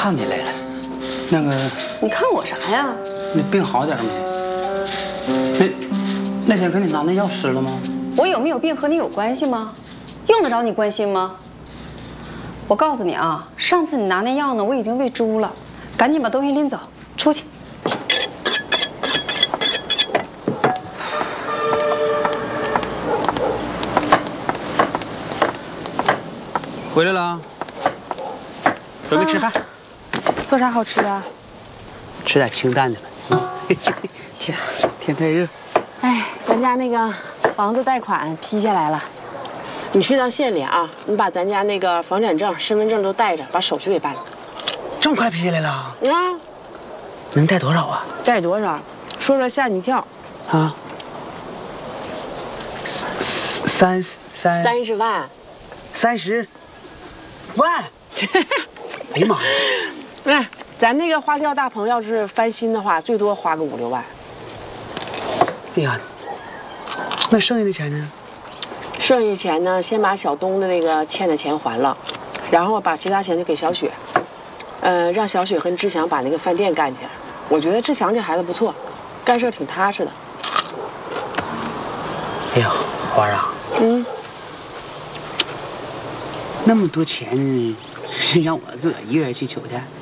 看你来了。那个， 你看我啥呀？ 你病好点没？那天给你拿那药吃了吗？ 我有没有病和你有关系吗？用得着你关心吗？我告诉你啊，上次你拿那药呢，我已经喂猪了，赶紧把东西拎走，出去。 回来了，准备吃饭。 做啥好吃的？ 吃点清淡的吧。行，天太热。 哎，咱家那个房子贷款批下来了，你去趟县里啊，你把咱家那个房产证、身份证都带着，把手续给办了。 这么快批下来了？ 啊， 能贷多少啊？ 贷多少？说说吓你一跳。 啊 ，30万。 30万！哎呀妈呀！ 哎，咱那个花轿大棚要是翻新的话，最多花个5、6万。 哎呀，那剩下的钱呢？ 剩下钱呢，先把小东的那个欠的钱还了，然后把其他钱就给小雪，让小雪和志强把那个饭店干起来。我觉得志强这孩子不错，干事挺踏实的。 哎呀，花儿啊，那么多钱，让我自个儿一个人去求去？